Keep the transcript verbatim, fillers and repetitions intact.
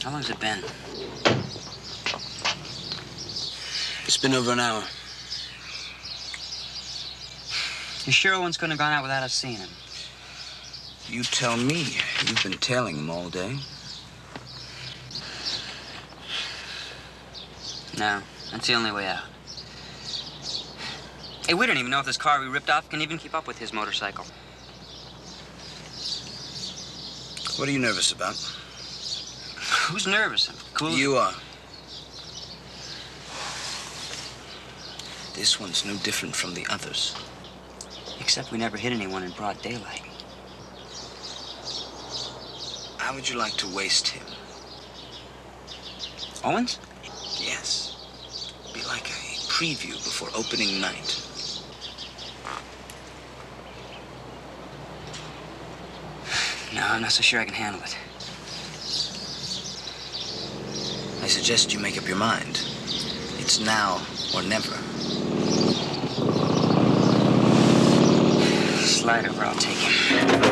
How long's it been? It's been over an hour. You sure Owen's couldn't have gone out without us seeing him? You tell me. You've been tailing him all day. No, that's the only way out. Hey, we don't even know if this car we ripped off can even keep up with his motorcycle. What are you nervous about? Who's nervous? I'm cool. You are. This one's no different from the others. Except we never hit anyone in broad daylight. How would you like to waste him? Owens? Yes. Be like a preview before opening night. No, I'm not so sure I can handle it. I suggest you make up your mind. It's now or never. Slide over, I'll take him.